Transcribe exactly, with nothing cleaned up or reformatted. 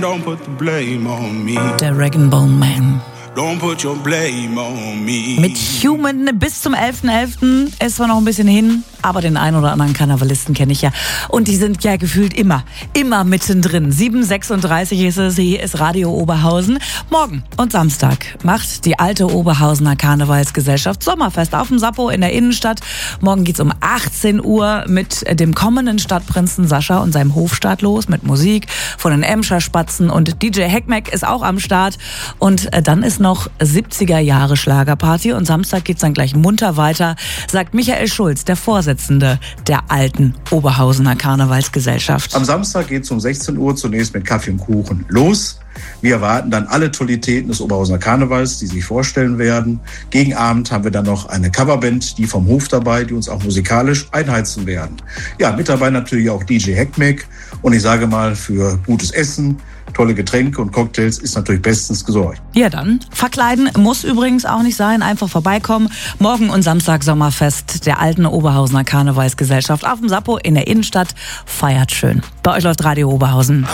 Don't put the blame on me. Der Rag'n'Bone Man. Don't put your blame on me. Mit Human bis zum elften elften ist zwar noch ein bisschen hin, aber den einen oder anderen Karnevalisten kenne ich ja. Und die sind ja gefühlt immer, immer mittendrin. sieben Uhr sechsunddreißig ist es, hier ist Radio Oberhausen. Morgen und Samstag macht die alte Oberhausener Karnevalsgesellschaft Sommerfest auf dem Sappo in der Innenstadt. Morgen geht's um achtzehn Uhr mit dem kommenden Stadtprinzen Sascha und seinem Hofstaat los, mit Musik von den Emscher Spatzen, und D J Heckmeck ist auch am Start. Und dann ist noch siebziger Jahre Schlagerparty und Samstag geht's dann gleich munter weiter, sagt Michael Schulz, der Vorsitzende der alten Oberhausener Karnevalsgesellschaft. Am Samstag geht's um sechzehn Uhr zunächst mit Kaffee und Kuchen los. Wir erwarten dann alle Tolitäten des Oberhausener Karnevals, die sich vorstellen werden. Gegen Abend haben wir dann noch eine Coverband, die vom Hof dabei, die uns auch musikalisch einheizen werden. Ja, mit dabei natürlich auch D J Heckmeck. Und ich sage mal, für gutes Essen, tolle Getränke und Cocktails ist natürlich bestens gesorgt. Ja, dann. Verkleiden muss übrigens auch nicht sein. Einfach vorbeikommen. Morgen und Samstag Sommerfest der alten Oberhausener Karnevalsgesellschaft auf dem Sappo in der Innenstadt. Feiert schön. Bei euch läuft Radio Oberhausen.